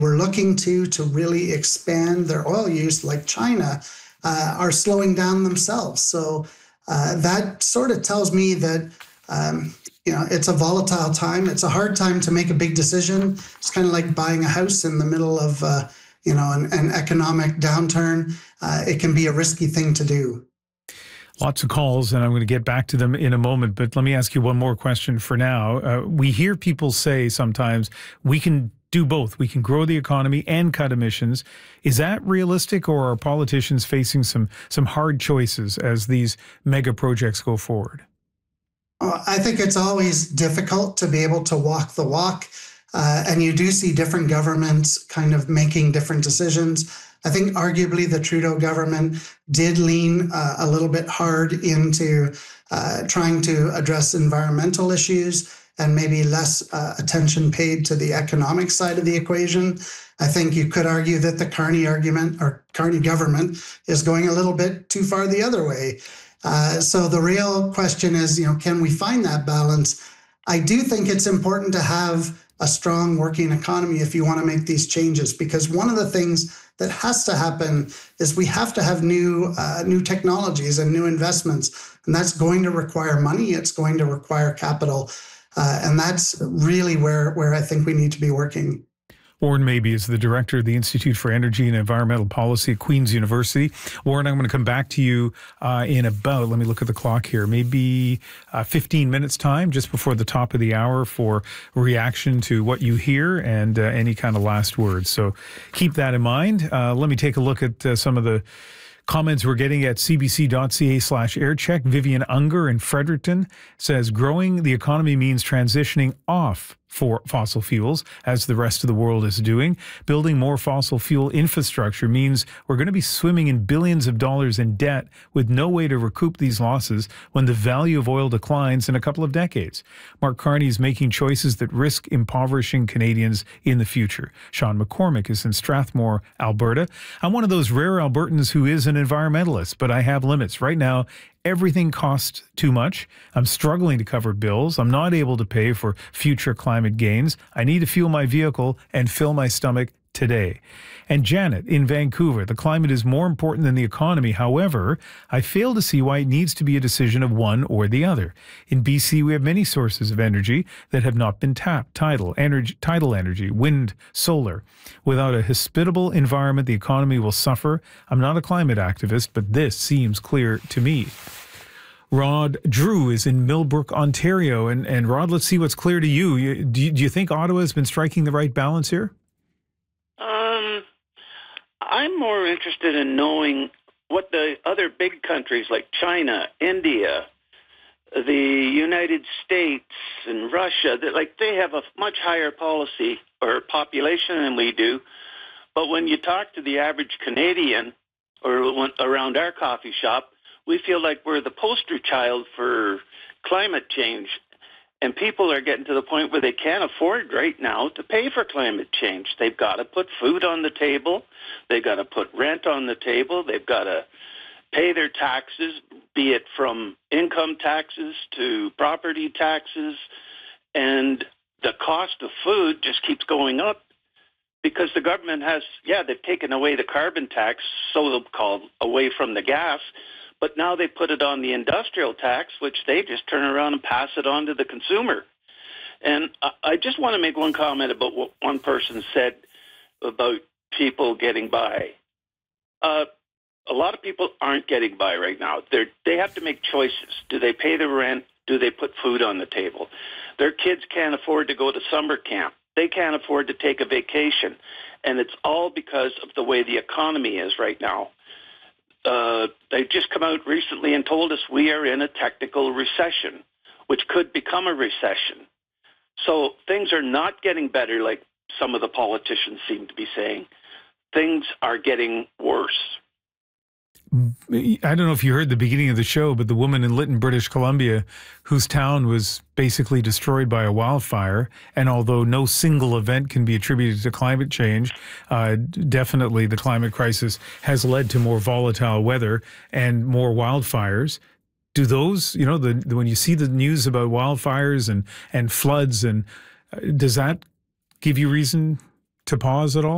we're looking to really expand their oil use, like China, are slowing down themselves. So that sort of tells me that it's a volatile time. It's a hard time to make a big decision. It's kind of like buying a house in the middle of an economic downturn. It can be a risky thing to do. Lots of calls, and I'm going to get back to them in a moment, but let me ask you one more question for now. We hear people say sometimes we can do both. We can grow the economy and cut emissions. Is that realistic, or are politicians facing some hard choices as these mega projects go forward? I think it's always difficult to be able to walk the walk, and you do see different governments kind of making different decisions. I think arguably the Trudeau government did lean a little bit hard into trying to address environmental issues and maybe less attention paid to the economic side of the equation. I think you could argue that the Carney government is going a little bit too far the other way. So the real question is, can we find that balance? I do think it's important to have a strong working economy if you want to make these changes, because one of the things that has to happen is we have to have new technologies and new investments, and that's going to require money. It's going to require capital, and that's really where I think we need to be working. Warren Mabey is the director of the Institute for Energy and Environmental Policy at Queen's University. Warren, I'm going to come back to you in about, let me look at the clock here, maybe 15 minutes time, just before the top of the hour, for reaction to what you hear and any kind of last words. So keep that in mind. Let me take a look at some of the comments we're getting at cbc.ca/aircheck. Vivian Unger in Fredericton says, growing the economy means transitioning off for fossil fuels, as the rest of the world is doing. Building more fossil fuel infrastructure means we're going to be swimming in billions of dollars in debt with no way to recoup these losses when the value of oil declines in a couple of decades. Mark Carney is making choices that risk impoverishing Canadians in the future. Sean McCormick is in Strathmore, Alberta. I'm one of those rare Albertans who is an environmentalist, but I have limits. Right now, everything costs too much. I'm struggling to cover bills. I'm not able to pay for future climate gains. I need to fuel my vehicle and fill my stomach today. And Janet in Vancouver, the climate is more important than the economy. However, I fail to see why it needs to be a decision of one or the other. In BC, we have many sources of energy that have not been tapped. Tidal energy, wind, solar. Without a hospitable environment, the economy will suffer. I'm not a climate activist, but this seems clear to me. Rod Drew is in Millbrook, Ontario. And Rod, let's see what's clear to you. Do you think Ottawa has been striking the right balance here? I'm more interested in knowing what the other big countries like China, India, the United States, and Russia, they have a much higher policy or population than we do. But when you talk to the average Canadian or around our coffee shop, we feel like we're the poster child for climate change. And people are getting to the point where they can't afford right now to pay for climate change. They've got to put food on the table. They've got to put rent on the table. They've got to pay their taxes, be it from income taxes to property taxes. And the cost of food just keeps going up because the government has, they've taken away the carbon tax, so-called away from the gas. But now they put it on the industrial tax, which they just turn around and pass it on to the consumer. And I just want to make one comment about what one person said about people getting by. A lot of people aren't getting by right now. They have to make choices. Do they pay the rent? Do they put food on the table? Their kids can't afford to go to summer camp. They can't afford to take a vacation. And it's all because of the way the economy is right now. They've just come out recently and told us we are in a technical recession, which could become a recession. So things are not getting better like some of the politicians seem to be saying. Things are getting worse. I don't know if you heard the beginning of the show, but the woman in Lytton, British Columbia, whose town was basically destroyed by a wildfire, and although no single event can be attributed to climate change, definitely the climate crisis has led to more volatile weather and more wildfires. Do those, when you see the news about wildfires and floods, and does that give you reason to pause at all?